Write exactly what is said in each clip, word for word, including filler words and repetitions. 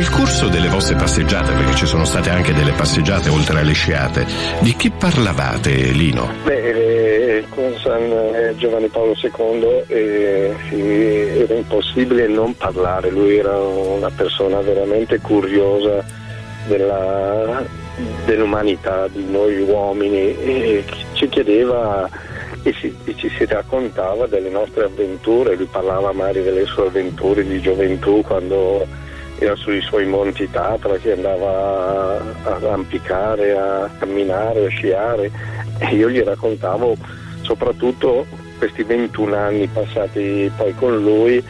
Nel corso delle vostre passeggiate, perché ci sono state anche delle passeggiate oltre alle sciate, di chi parlavate, Lino? Beh, con San Giovanni Paolo secondo eh, sì, era impossibile non parlare, lui era una persona veramente curiosa della, dell'umanità, di noi uomini, e ci chiedeva e, si, e ci si raccontava delle nostre avventure. Lui parlava magari delle sue avventure di gioventù quando era sui suoi monti Tatra, che andava a arrampicare, a camminare, a sciare, e io gli raccontavo soprattutto questi ventuno anni passati poi con lui.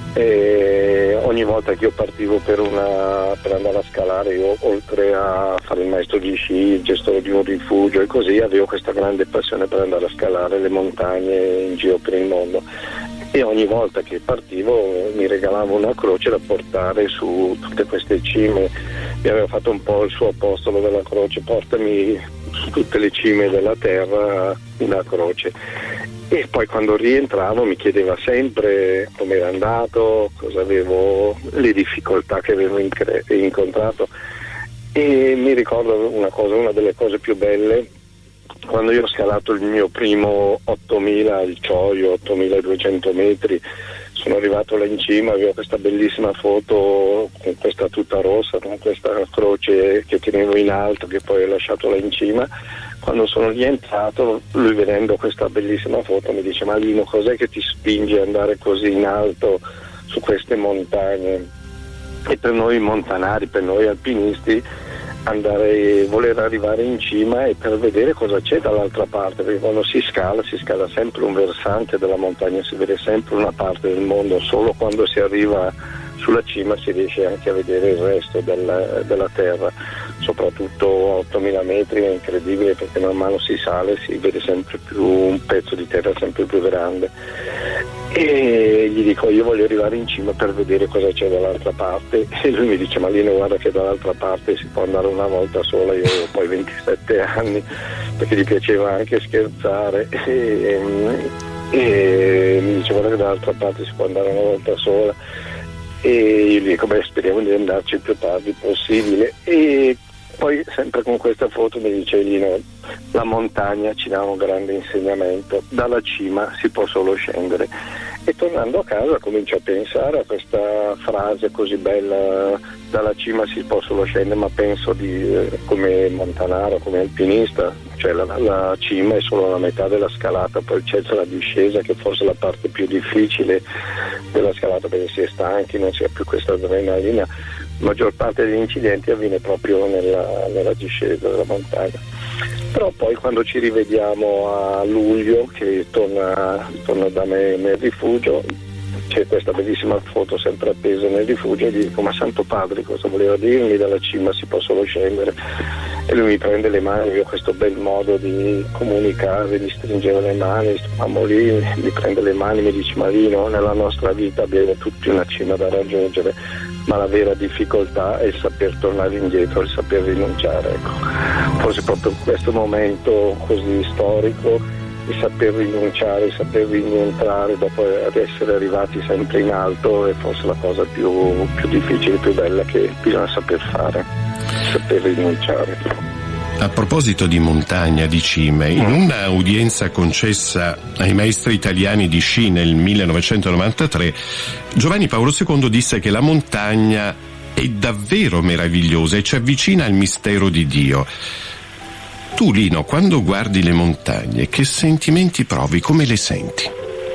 E ogni volta che io partivo per, una, per andare a scalare, io oltre a fare il maestro di sci, il gestore di un rifugio e così, avevo questa grande passione per andare a scalare le montagne in giro per il mondo, e ogni volta che partivo mi regalava una croce da portare su tutte queste cime. Mi aveva fatto un po' il suo apostolo della croce: portami su tutte le cime della terra una croce. E poi quando rientravo mi chiedeva sempre come era andato, cosa avevo, le difficoltà che avevo incre- incontrato. E mi ricordo una cosa, una delle cose più belle, quando io ho scalato il mio primo ottomila, il Choio, ottomiladuecento metri, sono arrivato là in cima, avevo questa bellissima foto con questa tuta rossa, con questa croce che tenevo in alto, che poi ho lasciato là in cima. Quando sono rientrato, lui, vedendo questa bellissima foto, mi dice: ma Lino, cos'è che ti spinge ad andare così in alto su queste montagne? E per noi montanari, per noi alpinisti, andare, voler arrivare in cima e per vedere cosa c'è dall'altra parte, perché quando si scala si scala sempre un versante della montagna, si vede sempre una parte del mondo, solo quando si arriva sulla cima si riesce anche a vedere il resto della, della terra. Soprattutto a ottomila metri è incredibile, perché man mano si sale si vede sempre più un pezzo di terra sempre più grande. E gli dico: io voglio arrivare in cima per vedere cosa c'è dall'altra parte. E lui mi dice: ma Lino, guarda che dall'altra parte si può andare una volta sola. Io avevo poi ventisette anni, perché gli piaceva anche scherzare, e, e mi dice: guarda che dall'altra parte si può andare una volta sola. E io gli dico: beh, speriamo di andarci il più tardi possibile. E poi sempre con questa foto mi dice: Lino, la montagna ci dà un grande insegnamento, dalla cima si può solo scendere. E tornando a casa comincio a pensare a questa frase così bella: dalla cima si può solo scendere, ma penso di, eh, come montanaro, come alpinista, cioè la, la cima è solo la metà della scalata, poi c'è la discesa, che forse è la parte più difficile della scalata, perché si è stanchi, non si ha più questa adrenalina. La maggior parte degli incidenti avviene proprio nella, nella discesa della montagna. Però poi quando ci rivediamo a luglio, che torna, torna da me nel rifugio, c'è questa bellissima foto sempre appesa nel rifugio, e gli dico: ma Santo Padre, cosa voleva dirmi dalla cima si può solo scendere? E lui mi prende le mani, io ho questo bel modo di comunicare, gli stringeva le mani, stavamo lì, mi prende le mani, mi dice: ma Lino, nella nostra vita abbiamo tutti una cima da raggiungere, ma la vera difficoltà è il saper tornare indietro, il saper rinunciare. Ecco, forse proprio in questo momento così storico, il saper rinunciare, il saper rientrare dopo essere arrivati sempre in alto è forse la cosa più, più difficile, più bella che bisogna saper fare, saper rinunciare. A proposito di montagna, di cime, in una udienza concessa ai maestri italiani di sci nel millenovecentonovantatré, Giovanni Paolo secondo disse che la montagna è davvero meravigliosa e ci avvicina al mistero di Dio. Tu, Lino, quando guardi le montagne, che sentimenti provi? Come le senti?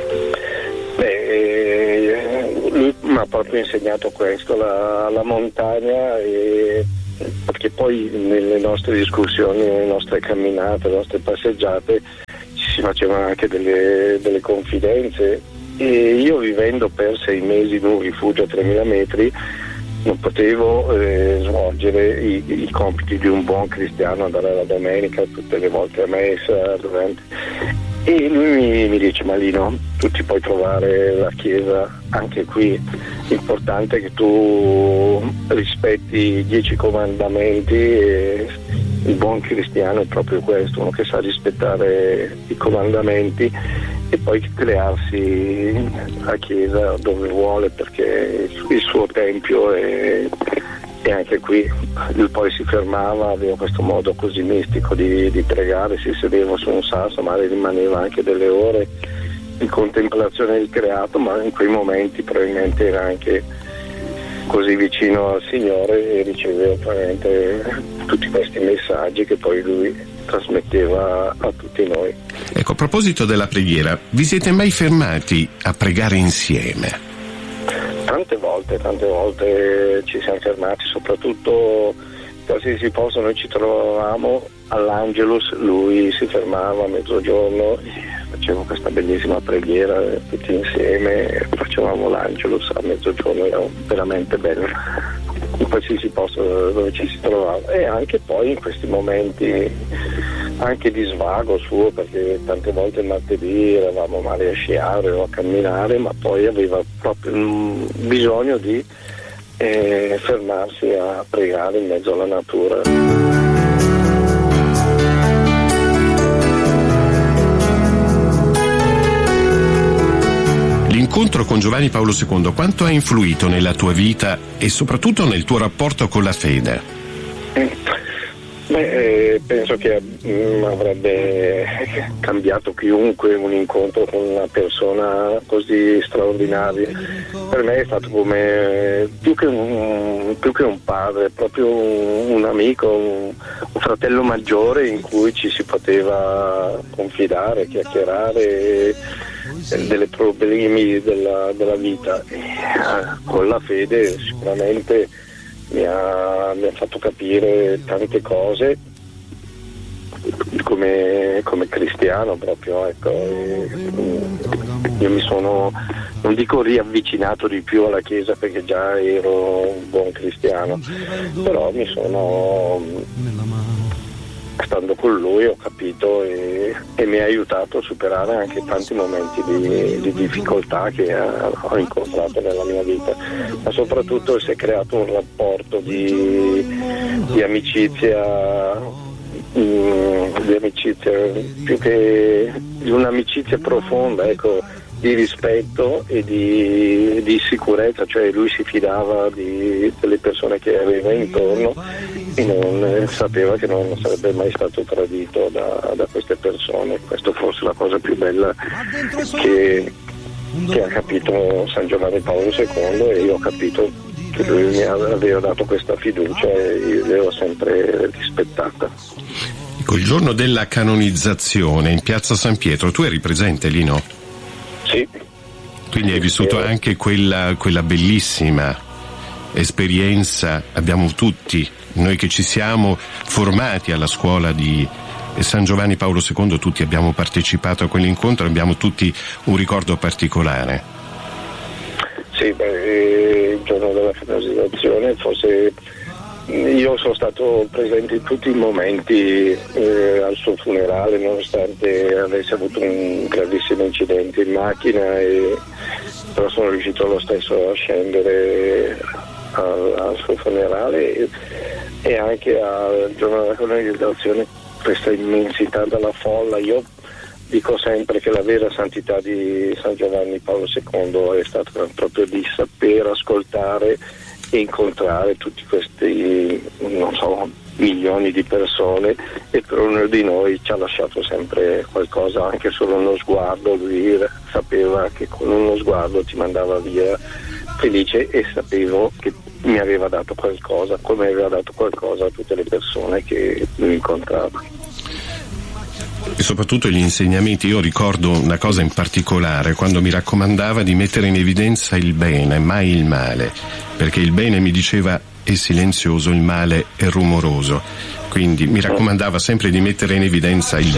Beh, lui mi ha proprio insegnato questo, la, la montagna, e perché poi nelle nostre discussioni, nelle nostre camminate, nelle nostre passeggiate ci si facevano anche delle, delle confidenze, e io, vivendo per sei mesi in un rifugio a tremila metri, non potevo eh, svolgere i, i compiti di un buon cristiano, andare alla domenica tutte le volte a messa durante. E lui mi, mi dice: ma Lino, tu ti puoi trovare la chiesa anche qui, l'importante è che tu rispetti i dieci comandamenti, e il buon cristiano è proprio questo, uno che sa rispettare i comandamenti e poi crearsi la chiesa dove vuole, perché il suo tempio è, e anche qui lui poi si fermava, aveva questo modo così mistico di, di pregare, si sedeva su un sasso, magari rimaneva anche delle ore in contemplazione del creato, ma in quei momenti probabilmente era anche così vicino al Signore e riceveva probabilmente tutti questi messaggi che poi lui trasmetteva a tutti noi. Ecco, a proposito della preghiera, vi siete mai fermati a pregare insieme? Tante volte, tante volte ci siamo fermati, soprattutto qualsiasi posto noi ci trovavamo all'Angelus, lui si fermava a mezzogiorno e faceva questa bellissima preghiera tutti insieme, facevamo l'Angelus a mezzogiorno, era veramente bello in qualsiasi posto dove ci si trovava, e anche poi in questi momenti anche di svago suo, perché tante volte il martedì eravamo magari a sciare o a camminare, ma poi aveva proprio bisogno di eh, fermarsi a pregare in mezzo alla natura. L'incontro con Giovanni Paolo secondo quanto ha influito nella tua vita e soprattutto nel tuo rapporto con la fede? Beh, eh, penso che mh, avrebbe cambiato chiunque un incontro con una persona così straordinaria. Per me è stato come più che un, più che un padre, proprio un, un amico, un, un fratello maggiore in cui ci si poteva confidare, chiacchierare delle problemi della, della vita. E, eh, con la fede sicuramente Mi ha, mi ha fatto capire tante cose come, come cristiano proprio, ecco. E, io mi sono, non dico riavvicinato di più alla Chiesa perché già ero un buon cristiano, però mi sono, stando con lui ho capito e, e mi ha aiutato a superare anche tanti momenti di, di difficoltà che ho incontrato nella mia vita, ma soprattutto si è creato un rapporto di, di amicizia di amicizia più che di un'amicizia profonda, ecco, di rispetto e di, di sicurezza, cioè lui si fidava di, delle persone che aveva intorno e non sapeva che non sarebbe mai stato tradito da, da queste persone. Questo forse la cosa più bella che, che ha capito San Giovanni Paolo secondo, e io ho capito che lui mi aveva dato questa fiducia e io l'ho sempre rispettata. Ecco, il giorno della canonizzazione in piazza San Pietro, tu eri presente lì, no? Sì. Quindi hai vissuto anche quella, quella bellissima esperienza, abbiamo tutti, noi che ci siamo formati alla scuola di San Giovanni Paolo secondo, tutti abbiamo partecipato a quell'incontro, abbiamo tutti un ricordo particolare. Sì, beh, il giorno della canonizzazione forse io sono stato presente in tutti i momenti eh, al suo funerale, nonostante avesse avuto un gravissimo incidente in macchina, e, però sono riuscito lo stesso a scendere al, al suo funerale e, e anche al giorno della canonizzazione, questa immensità della folla. Io dico sempre che la vera santità di San Giovanni Paolo secondo è stata proprio di saper ascoltare e incontrare tutti questi, non so, milioni di persone, e per ognuno di noi ci ha lasciato sempre qualcosa, anche solo uno sguardo. Lui sapeva che con uno sguardo ti mandava via felice, e sapevo che mi aveva dato qualcosa, come aveva dato qualcosa a tutte le persone che lui incontrava. E soprattutto gli insegnamenti. Io ricordo una cosa in particolare, quando mi raccomandava di mettere in evidenza il bene, mai il male, perché il bene, mi diceva, è silenzioso, il male è rumoroso. Quindi mi raccomandava sempre di mettere in evidenza il